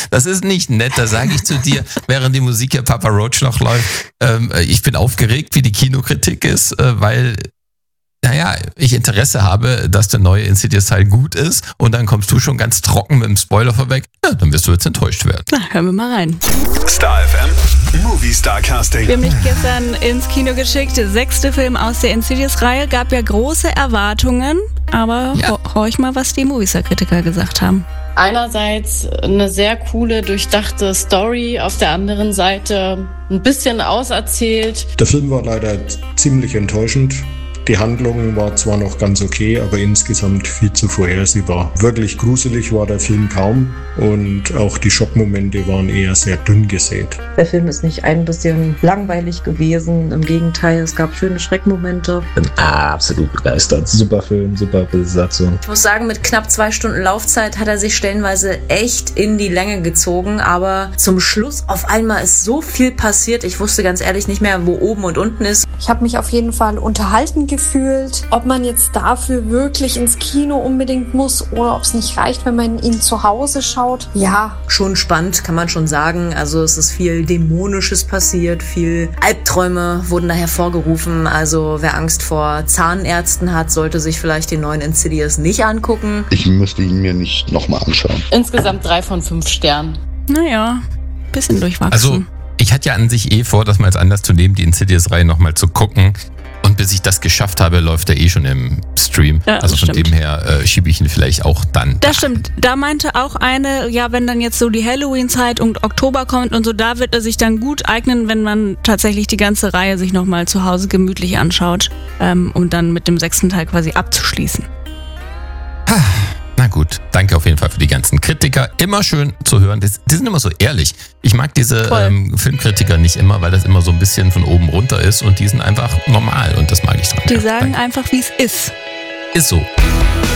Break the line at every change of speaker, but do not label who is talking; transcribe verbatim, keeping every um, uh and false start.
Das ist nicht nett, da sage ich zu dir, während die Musik hier Papa Roach noch läuft, ähm, ich bin aufgeregt, wie die Kinokritik ist, äh, weil, naja, ich Interesse habe, dass der neue Insidious-Teil gut ist und dann kommst du schon ganz trocken mit dem Spoiler vorweg, ja, dann wirst du jetzt enttäuscht werden.
Na, hören wir mal rein.
Star F M, Movie Star Casting.
Wir haben mich gestern ins Kino geschickt. Der sechste Film aus der Insidious-Reihe, gab ja große Erwartungen, aber
Ja.
ho- horch mal, was die Movie-Star-Kritiker gesagt haben.
Einerseits eine sehr coole, durchdachte Story, auf der anderen Seite ein bisschen auserzählt.
Der Film war leider ziemlich enttäuschend. Die Handlung war zwar noch ganz okay, aber insgesamt viel zu vorhersehbar. Wirklich gruselig war der Film kaum und auch die Schockmomente waren eher sehr dünn gesät.
Der Film ist nicht ein bisschen langweilig gewesen. Im Gegenteil, es gab schöne Schreckmomente.
Bin absolut begeistert. Super Film, super Besatzung.
Ich muss sagen, mit knapp zwei Stunden Laufzeit hat er sich stellenweise echt in die Länge gezogen, aber zum Schluss auf einmal ist so viel passiert. Ich wusste ganz ehrlich nicht mehr, wo oben und unten ist.
Ich habe mich auf jeden Fall unterhalten gefühlt. Ob man jetzt dafür wirklich ins Kino unbedingt muss oder ob es nicht reicht, wenn man ihn zu Hause schaut. Ja.
Schon spannend, kann man schon sagen. Also es ist viel Dämonisches passiert, viel Albträume wurden da hervorgerufen. Also wer Angst vor Zahnärzten hat, sollte sich vielleicht den neuen Insidious nicht angucken.
Ich müsste ihn mir nicht nochmal anschauen.
Insgesamt drei von fünf Sternen.
Naja, bisschen durchwachsen.
Also, ich hatte ja an sich eh vor, das mal als Anlass zu nehmen, die Insidious-Reihe nochmal zu gucken. Und bis ich das geschafft habe, läuft er eh schon im Stream.
Ja,
also von
stimmt.
dem her äh, schiebe ich ihn vielleicht auch dann.
Das stimmt. Da meinte auch eine, ja, wenn dann jetzt so die Halloween-Zeit und Oktober kommt und so, da wird er sich dann gut eignen, wenn man tatsächlich die ganze Reihe sich nochmal zu Hause gemütlich anschaut, ähm, um dann mit dem sechsten Teil quasi abzuschließen.
Na gut, danke auf jeden Fall für die ganzen Kritiker. Immer schön zu hören. Die, die sind immer so ehrlich. Ich mag diese ähm, Filmkritiker nicht immer, weil das immer so ein bisschen von oben runter ist und die sind einfach normal und das mag ich dran.
Die
Ja,
sagen
danke.
einfach, wie es ist.
Ist so.